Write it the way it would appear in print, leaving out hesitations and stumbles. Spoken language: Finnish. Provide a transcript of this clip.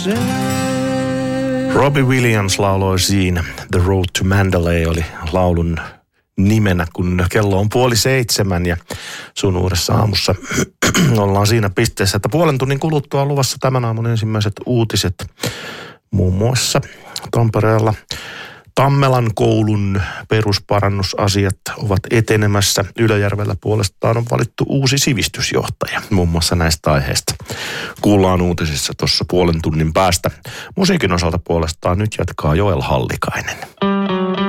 Robbie Williams lauloi siinä. The Road to Mandalay oli laulun nimenä, kun kello on 6:30 ja sun uudessa aamussa ollaan siinä pisteessä, että puolen tunnin kuluttua on luvassa tämän aamun ensimmäiset uutiset. Muun muassa Tampereella Tammelan koulun perusparannusasiat ovat etenemässä. Ylöjärvellä puolestaan on valittu uusi sivistysjohtaja. Muun muassa näistä aiheista kuullaan uutisissa tuossa puolen tunnin päästä. Musiikin osalta puolestaan nyt jatkaa Joel Hallikainen.